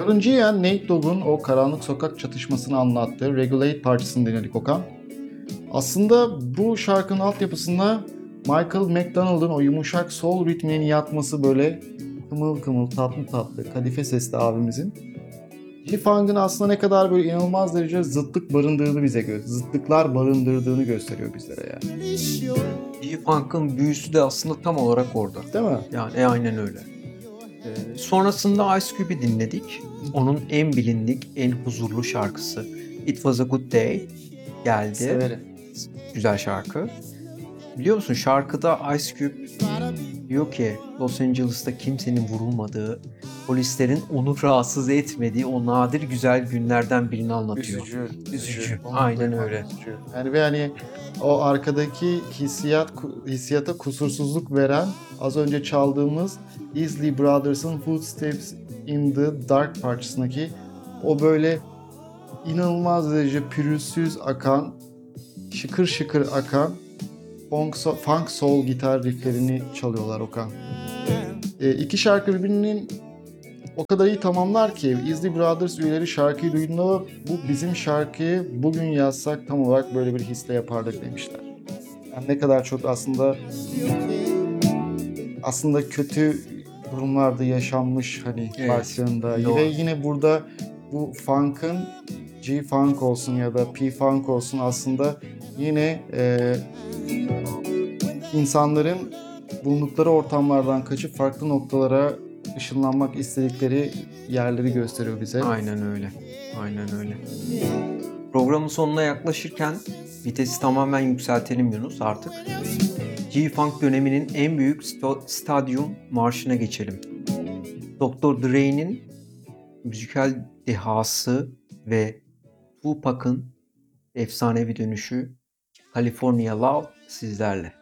Varıncıya Nate Dogg'un o karanlık sokak çatışmasını anlattığı Regulate parçasını dinledik Okan. Aslında bu şarkının altyapısında Michael McDonald'ın o yumuşak soul ritminin yatması böyle kımıl kımıl tatlı tatlı kadife sesli abimizin. G-Funk'ın aslında ne kadar böyle inanılmaz derece zıtlık barındırdığını zıtlıklar barındırdığını gösteriyor bizlere yani. G-Funk'ın büyüsü de aslında tam olarak orada. Değil mi? Yani aynen öyle. Sonrasında Ice Cube'i dinledik. Onun en bilindik, en huzurlu şarkısı It Was A Good Day geldi. Severim. Güzel şarkı. Biliyor musun şarkıda Ice Cube diyor ki Los Angeles'ta kimsenin vurulmadığı, polislerin onu rahatsız etmediği o nadir güzel günlerden birini anlatıyor. Üzücü. Aynen öyle. Üzücü. Yani ve hani o arkadaki hissiyata kusursuzluk veren az önce çaldığımız Isley Brothers'ın Footsteps in the Dark parçasındaki o böyle inanılmaz derece pürüzsüz akan, şıkır şıkır akan funk soul gitar rifflerini çalıyorlar Okan. İki şarkı birbirinin o kadar iyi tamamlar ki Isley Brothers üyeleri şarkıyı duyduğunda bu bizim şarkıyı bugün yazsak tam olarak böyle bir hisle yapardık demişler. Yani ne kadar çok aslında kötü durumlarda yaşanmış hani Evet, baktığında doğru. ve yine burada bu funk'ın G-Funk olsun ya da P-Funk olsun aslında yine insanların bulundukları ortamlardan kaçıp farklı noktalara ışınlanmak istedikleri yerleri gösteriyor bize. Aynen öyle. Aynen öyle. Programın sonuna yaklaşırken vitesi tamamen yükseltelim Yunus artık. G-Funk döneminin en büyük stadyum marşına geçelim. Dr. Dre'nin müzikal dehası ve Tupac'ın efsanevi dönüşü California Love sizlerle.